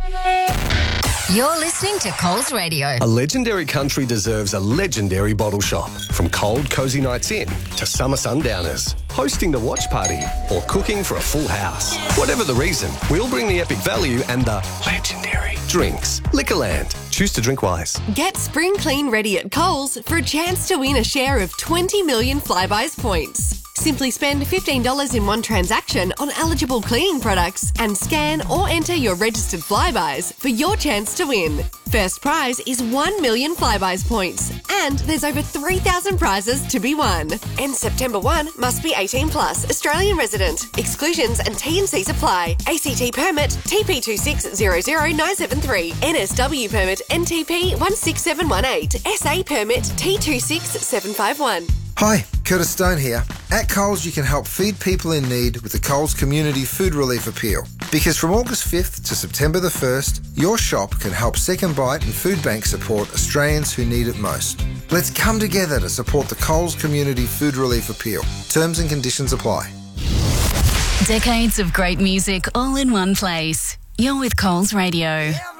You're listening to Coles Radio. A legendary country deserves a legendary bottle shop. From cold, cosy nights in to summer sundowners, hosting the watch party or cooking for a full house. Whatever the reason, we'll bring the epic value and the legendary drinks. Liquorland. Choose to drink wise. Get Spring Clean ready at Coles for a chance to win a share of 20 million Flybuys points. Simply spend $15 in one transaction on eligible cleaning products and scan or enter your registered Flybuys for your chance to win. First prize is 1 million Flybuys points, and there's over 3,000 prizes to be won. And September 1 must be 18 plus, Australian resident. Exclusions and T&Cs apply. ACT permit TP2600973, NSW permit NTP 16718, SA permit T26751. Hi, Curtis Stone here. At Coles, you can help feed people in need with the Coles Community Food Relief Appeal. Because from August 5th to September the 1st, your shop can help Second Bite and Food Bank support Australians who need it most. Let's come together to support the Coles Community Food Relief Appeal. Terms and conditions apply. Decades of great music all in one place. You're with Coles Radio.